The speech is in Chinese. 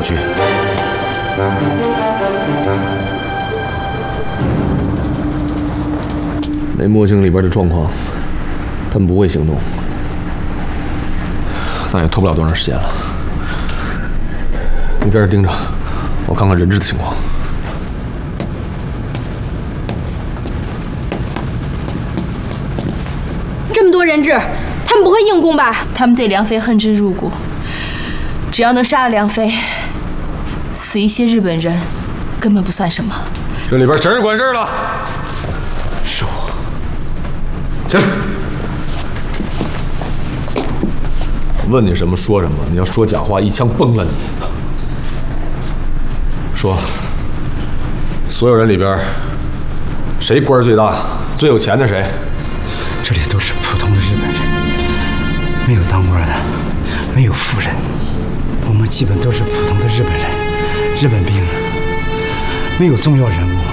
去。 没摸清里边的状况，他们不会行动，那也拖不了多长时间了。你在这盯着，我看看人质的情况。 这么多人质，他们不会硬攻吧？ 他们对梁飞恨之入骨，只要能杀了梁飞，死一些日本人根本不算什么。 这里边谁是管事的？ 是我。 起来！问你什么说什么，你要说假话，一枪崩了你。说，所有人里边，谁官最大、最有钱的谁？ 这里都是普通的日本人，没有当官的，没有富人，我们基本都是普通的日本人，日本兵，没有重要人物。